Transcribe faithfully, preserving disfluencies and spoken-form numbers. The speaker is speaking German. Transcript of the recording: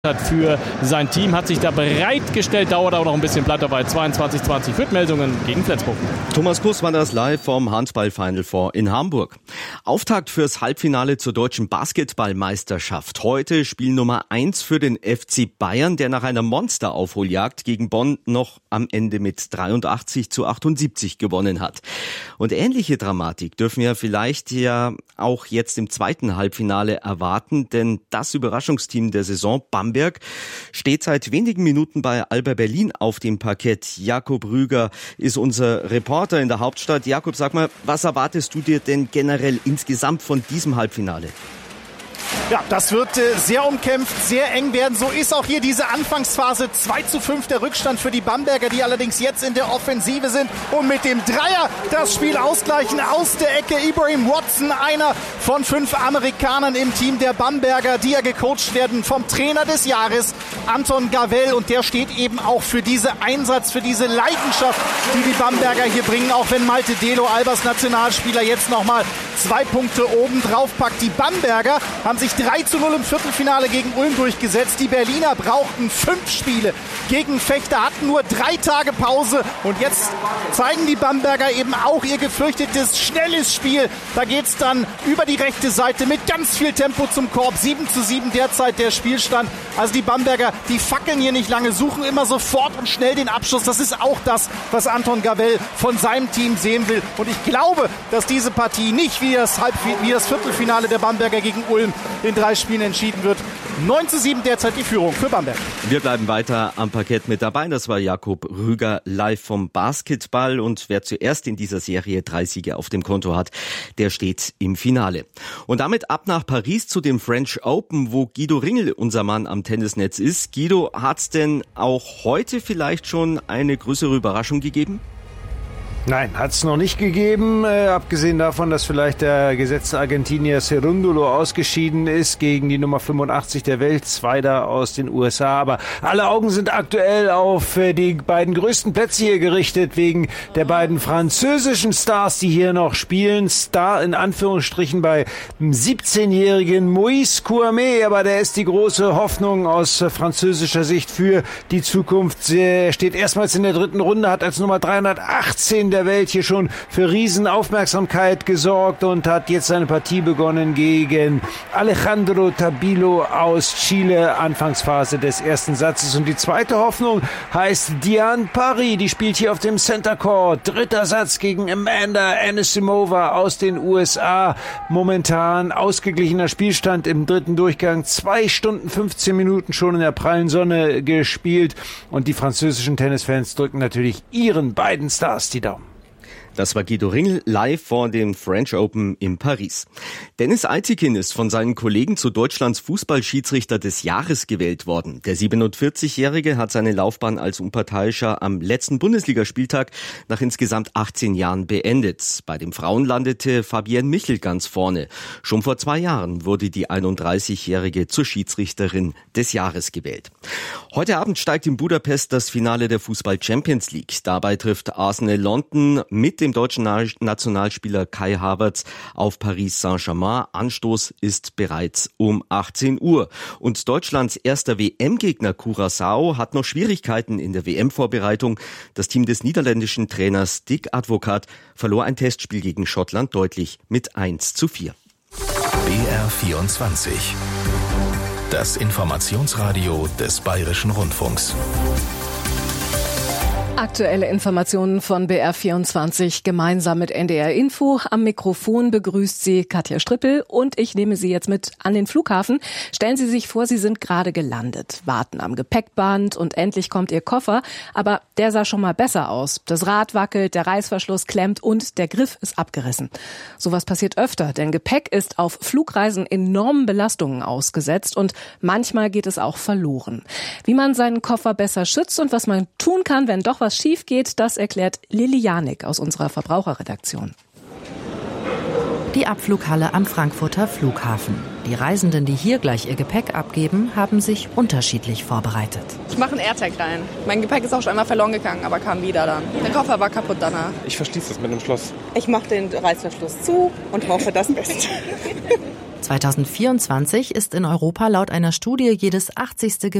hat für sein Team, hat sich da bereitgestellt, dauert auch noch ein bisschen, bleibt dabei. zweiundzwanzig zwanzig Fürth-Meldungen gegen Flensburg. Thomas Kuss war das live vom Handball-Final Four in Hamburg. Auftakt fürs Halbfinale zur deutschen Basketballmeisterschaft. Heute Spiel Nummer eins für den F C Bayern, der nach einer Monster-Aufholjagd gegen Bonn noch am Ende mit dreiundachtzig zu achtundsiebzig gewonnen hat. Und ähnliche Dramatik dürfen wir vielleicht ja auch jetzt im zweiten Halbfinale erwarten, denn das Überraschungsteam der Saison, Bamberg, steht seit wenigen Minuten bei Alba Berlin auf dem Parkett. Jakob Rüger ist unser Reporter in der Hauptstadt. Jakob, sag mal, was erwartest du dir denn generell insgesamt von diesem Halbfinale? Ja, das wird äh, sehr umkämpft, sehr eng werden. So ist auch hier diese Anfangsphase. zwei zu fünf der Rückstand für die Bamberger, die allerdings jetzt in der Offensive sind und mit dem Dreier das Spiel ausgleichen. Aus der Ecke Ibrahim Watson, einer von fünf Amerikanern im Team der Bamberger, die ja gecoacht werden vom Trainer des Jahres, Anton Gavell. Und der steht eben auch für diesen Einsatz, für diese Leidenschaft, die die Bamberger hier bringen. Auch wenn Malte Delo, Albers Nationalspieler, jetzt nochmal zwei Punkte oben drauf packt. Die Bamberger haben sich drei zu null im Viertelfinale gegen Ulm durchgesetzt. Die Berliner brauchten fünf Spiele gegen Fechter, hatten nur drei Tage Pause. Und jetzt zeigen die Bamberger eben auch ihr gefürchtetes, schnelles Spiel. Da geht's dann über die rechte Seite mit ganz viel Tempo zum Korb. sieben zu sieben derzeit der Spielstand. Also die Bamberger, die fackeln hier nicht lange, suchen immer sofort und schnell den Abschluss. Das ist auch das, was Anton Gavell von seinem Team sehen will. Und ich glaube, dass diese Partie nicht wie das, Halb- wie das Viertelfinale der Bamberger gegen Ulm in drei Spielen entschieden wird. neun zu sieben derzeit die Führung für Bamberg. Wir bleiben weiter am Parkett mit dabei. Das war Jakob Rüger live vom Basketball. Und wer zuerst in dieser Serie drei Siege auf dem Konto hat, der steht im Finale. Und damit ab nach Paris zu dem French Open, wo Guido Ringel, unser Mann am Tennisnetz, ist. Guido, hat's denn auch heute vielleicht schon eine größere Überraschung gegeben? Nein, hat es noch nicht gegeben, äh, abgesehen davon, dass vielleicht der gesetzte Argentinier Cerúndolo ausgeschieden ist gegen die Nummer fünfundachtzig der Welt, Zweiter aus den U S A. Aber alle Augen sind aktuell auf äh, die beiden größten Plätze hier gerichtet, wegen der beiden französischen Stars, die hier noch spielen. Star in Anführungsstrichen bei dem siebzehnjährigen Moïse Kouamé, aber der ist die große Hoffnung aus äh, französischer Sicht für die Zukunft. Er steht erstmals in der dritten Runde, hat als Nummer dreihundertachtzehn der Welt hier schon für Riesenaufmerksamkeit gesorgt und hat jetzt seine Partie begonnen gegen Alejandro Tabilo aus Chile, Anfangsphase des ersten Satzes. Und die zweite Hoffnung heißt Diane Parry, die spielt hier auf dem Center Court. Dritter Satz gegen Amanda Anisimova aus den U S A. Momentan ausgeglichener Spielstand im dritten Durchgang. Zwei Stunden, fünfzehn Minuten schon in der prallen Sonne gespielt. Und die französischen Tennisfans drücken natürlich ihren beiden Stars die Daumen. Das war Guido Ringel live vor dem French Open in Paris. Dennis Eitikin ist von seinen Kollegen zu Deutschlands Fußballschiedsrichter des Jahres gewählt worden. Der siebenundvierzigjährige hat seine Laufbahn als Unparteiischer am letzten Bundesligaspieltag nach insgesamt achtzehn Jahren beendet. Bei den Frauen landete Fabienne Michel ganz vorne. Schon vor zwei Jahren wurde die einunddreißigjährige zur Schiedsrichterin des Jahres gewählt. Heute Abend steigt in Budapest das Finale der Fußball-Champions League. Dabei trifft Arsenal London mit dem deutschen Nationalspieler Kai Havertz auf Paris Saint-Germain. Anstoß ist bereits um achtzehn Uhr. Und Deutschlands erster W M-Gegner Curaçao hat noch Schwierigkeiten in der W M-Vorbereitung. Das Team des niederländischen Trainers Dick Advocaat verlor ein Testspiel gegen Schottland deutlich mit eins zu vier. B R vierundzwanzig. Das Informationsradio des Bayerischen Rundfunks. Aktuelle Informationen von B R vierundzwanzig gemeinsam mit N D R Info. Am Mikrofon begrüßt Sie Katja Strippel und ich nehme Sie jetzt mit an den Flughafen. Stellen Sie sich vor, Sie sind gerade gelandet, warten am Gepäckband und endlich kommt Ihr Koffer. Aber der sah schon mal besser aus. Das Rad wackelt, der Reißverschluss klemmt und der Griff ist abgerissen. Sowas passiert öfter, denn Gepäck ist auf Flugreisen enormen Belastungen ausgesetzt und manchmal geht es auch verloren. Wie man seinen Koffer besser schützt und was man tun kann, wenn doch was schief geht, das erklärt Lilly Janik aus unserer Verbraucherredaktion. Die Abflughalle am Frankfurter Flughafen. Die Reisenden, die hier gleich ihr Gepäck abgeben, haben sich unterschiedlich vorbereitet. Ich mache einen AirTag rein. Mein Gepäck ist auch schon einmal verloren gegangen, aber kam wieder dann. Der Koffer war kaputt danach. Ich verschließe es mit einem Schloss. Ich mache den Reißverschluss zu und hoffe das Beste. zweitausendvierundzwanzig ist in Europa laut einer Studie jedes achtzigste